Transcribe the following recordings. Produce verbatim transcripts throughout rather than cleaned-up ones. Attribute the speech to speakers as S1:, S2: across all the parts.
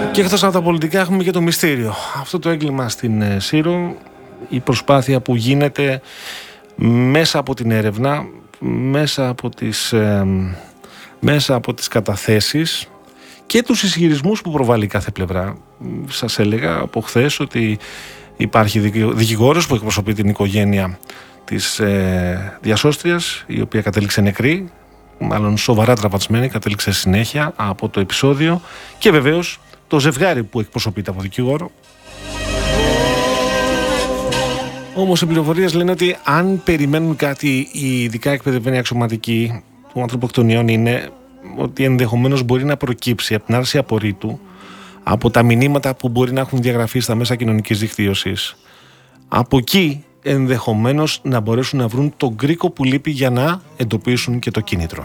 S1: Και εκτός από τα πολιτικά έχουμε και το μυστήριο. Αυτό το έγκλημα στην ε, Σύρο, η προσπάθεια που γίνεται μέσα από την έρευνα, μέσα από τις, ε, μέσα από τις καταθέσεις και τους ισχυρισμούς που προβάλλει κάθε πλευρά. Σας έλεγα από χθες ότι υπάρχει δικηγόρος που εκπροσωπεί την οικογένεια της ε, διασώστριας, η οποία κατέληξε νεκρή, μάλλον σοβαρά τραυματισμένη, κατέληξε συνέχεια από το επεισόδιο, και βεβαίως το ζευγάρι που εκπροσωπείται από δικηγόρο. Όμως οι πληροφορίες λένε ότι αν περιμένουν κάτι οι ειδικά εκπαιδευμένοι αξιωματικοί του ανθρωποκτονιών, είναι ότι ενδεχομένως μπορεί να προκύψει από την άρση απορρίτου, από τα μηνύματα που μπορεί να έχουν διαγραφεί στα μέσα κοινωνικής δικτύωσης. Από εκεί ενδεχομένως να μπορέσουν να βρουν τον κρίκο που λείπει για να εντοπίσουν και το κίνητρο.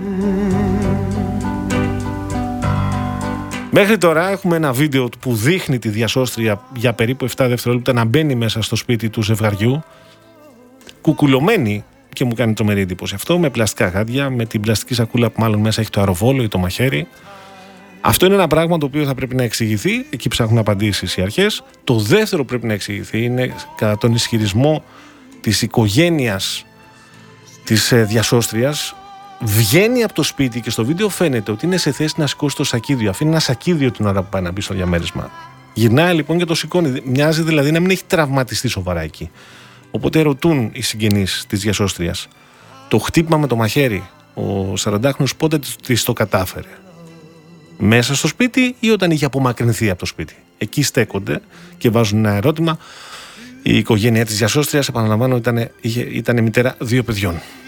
S1: Μέχρι τώρα έχουμε ένα βίντεο που δείχνει τη διασώστρια για περίπου επτά δευτερόλεπτα να μπαίνει μέσα στο σπίτι του ζευγαριού, κουκουλωμένη, και μου κάνει τρομερή εντύπωση αυτό, με πλαστικά γάντια, με την πλαστική σακούλα που μάλλον μέσα έχει το αεροβόλο ή το μαχαίρι. Αυτό είναι ένα πράγμα το οποίο θα πρέπει να εξηγηθεί, εκεί ψάχνουν απαντήσεις οι αρχές. Το δεύτερο πρέπει να εξηγηθεί είναι κατά τον ισχυρισμό της οικογένειας της διασώστριας. Βγαίνει από το σπίτι και στο βίντεο φαίνεται ότι είναι σε θέση να σηκώσει το σακίδιο. Αφήνει ένα σακίδιο την ώρα που πάει να μπει στο διαμέρισμα. Γυρνάει λοιπόν και το σηκώνει. Μοιάζει δηλαδή να μην έχει τραυματιστεί σοβαρά εκεί. Οπότε ρωτούν οι συγγενείς της διασώστριας, το χτύπημα με το μαχαίρι, ο σαραντάχρονος πότε της το κατάφερε? Μέσα στο σπίτι ή όταν είχε απομακρυνθεί από το σπίτι? Εκεί στέκονται και βάζουν ένα ερώτημα. Η οικογένεια της διασώστριας, επαναλαμβάνω, ήταν, είχε, ήταν μητέρα δύο παιδιών.